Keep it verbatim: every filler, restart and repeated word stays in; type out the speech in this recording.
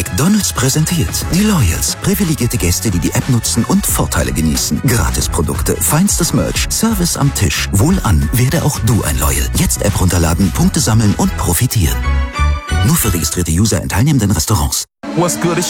McDonald's präsentiert die Loyals. Privilegierte Gäste, die die App nutzen und Vorteile genießen. Gratisprodukte, feinstes Merch, Service am Tisch. Wohlan, werde auch du ein Loyal. Jetzt App runterladen, Punkte sammeln und profitieren. Nur für registrierte User in teilnehmenden Restaurants. What's good? It's